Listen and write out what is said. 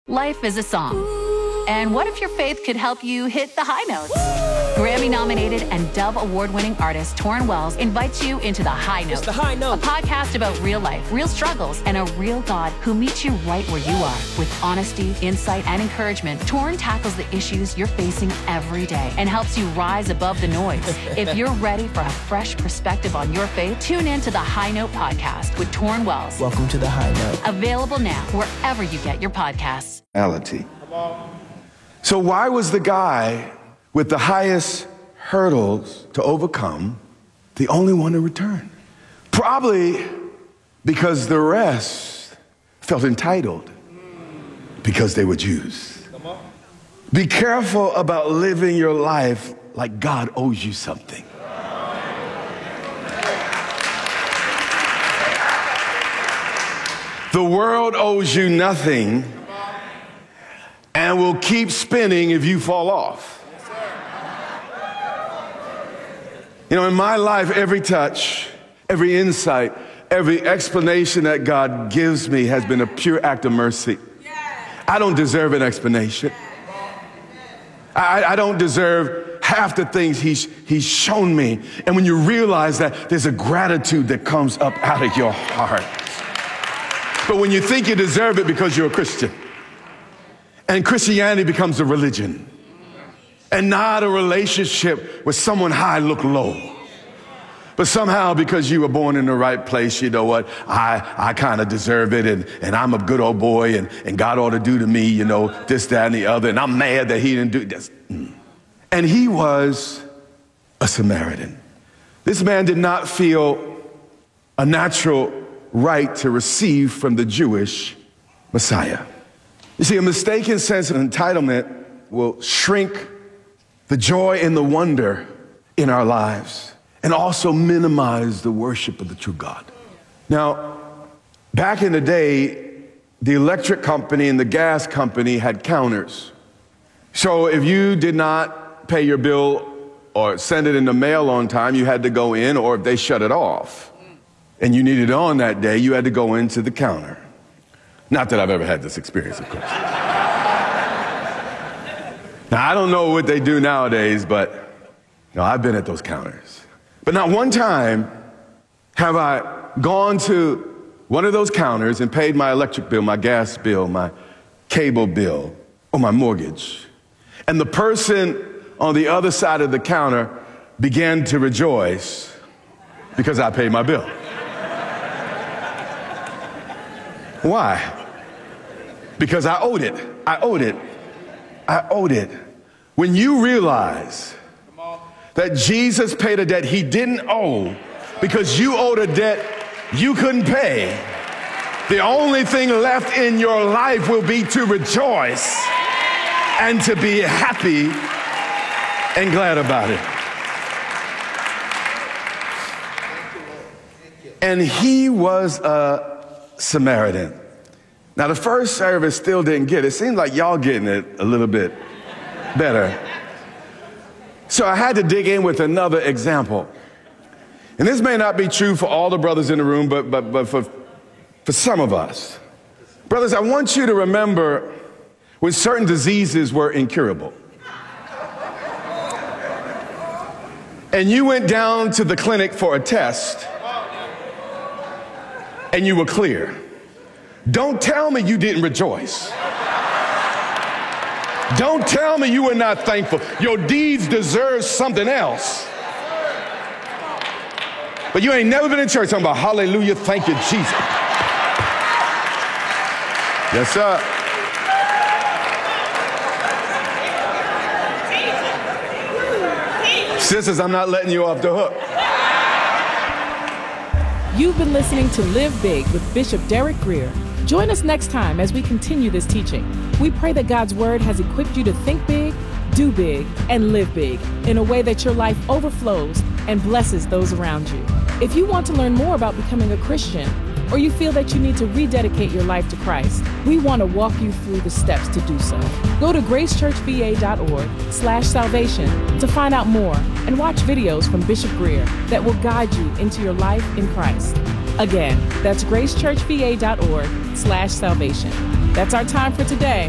Life is a song. And what if your faith could help you hit the high notes? Grammy-nominated and Dove Award-winning artist Torrin Wells invites you into The High Note. It's The High Note. A podcast about real life, real struggles, and a real God who meets you right where you are. With honesty, insight, and encouragement, Torrin tackles the issues you're facing every day and helps you rise above the noise. If you're ready for a fresh perspective on your faith, tune in to The High Note podcast with Torrin Wells. Welcome to The High Note. Available now wherever you get your podcasts. So why was the guy with the highest hurdles to overcome the only one to return? Probably because the rest felt entitled because they were Jews. Be careful about living your life like God owes you something. The world owes you nothing and will keep spinning if you fall off. You know, in my life, every touch, every insight, every explanation that God gives me has been a pure act of mercy. I don't deserve an explanation. I don't deserve half the things he's shown me. And when you realize that, there's a gratitude that comes up out of your heart. But when you think you deserve it because you're a Christian, and Christianity becomes a religion and not a relationship where someone high look low. But somehow, because you were born in the right place, you know what, I kind of deserve it, and I'm a good old boy, and God ought to do to me, you know, this, that, and the other, and I'm mad that he didn't do this. And he was a Samaritan. This man did not feel a natural right to receive from the Jewish Messiah. You see, a mistaken sense of entitlement will shrink the joy and the wonder in our lives and also minimize the worship of the true God. Now, back in the day, the electric company and the gas company had counters. So if you did not pay your bill or send it in the mail on time, you had to go in, or if they shut it off and you needed it on that day, you had to go into the counter. Not that I've ever had this experience, of course. Now, I don't know what they do nowadays, but I've been at those counters. But not one time have I gone to one of those counters and paid my electric bill, my gas bill, my cable bill, or my mortgage. And the person on the other side of the counter began to rejoice because I paid my bill. Why? Because I owed it. I owed it. I owed it. When you realize that Jesus paid a debt he didn't owe because you owed a debt you couldn't pay, the only thing left in your life will be to rejoice and to be happy and glad about it. And he was a Samaritan. Now, the first service still didn't get it. It seems like y'all getting it a little bit better. So I had to dig in with another example. And this may not be true for all the brothers in the room, but for some of us. Brothers, I want you to remember when certain diseases were incurable. And you went down to the clinic for a test, and you were clear. Don't tell me you didn't rejoice. Don't tell me you were not thankful. Your deeds deserve something else. But you ain't never been in church talking about hallelujah, thank you, Jesus. Yes, sir. Sisters, I'm not letting you off the hook. You've been listening to Live Big with Bishop Derek Grier. Join us next time as we continue this teaching. We pray that God's word has equipped you to think big, do big, and live big in a way that your life overflows and blesses those around you. If you want to learn more about becoming a Christian, or you feel that you need to rededicate your life to Christ, we want to walk you through the steps to do so. Go to gracechurchva.org/salvation to find out more and watch videos from Bishop Grier that will guide you into your life in Christ. Again, that's gracechurchva.org/salvation. That's our time for today.